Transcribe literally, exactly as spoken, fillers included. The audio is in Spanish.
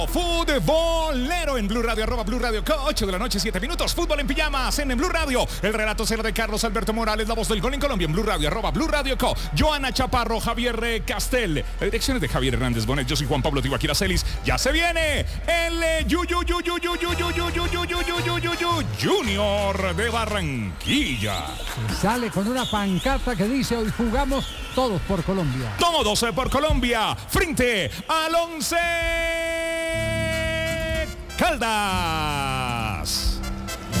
Futbolero en Blue Radio, arroba Blue Radio, ocho de la noche, siete minutos. Fútbol en pijamas en Blue Radio. El relato será de Carlos Alberto Morales, la voz del gol en Colombia en Blue Radio, arroba Blue Radio Co. Joana Chaparro, Javier Castel. La dirección es de Javier Hernández Bonet. Yo soy Juan Pablo Tibaquira Celis. Ya se viene el yu, yu, yu, yu, yu, yu, yu, yu, yu, yu, yu, yu, yu, yu, Junior de Barranquilla. Sale con una pancarta que dice: hoy jugamos todos por Colombia. Todos por Colombia. Frente al Once Caldas.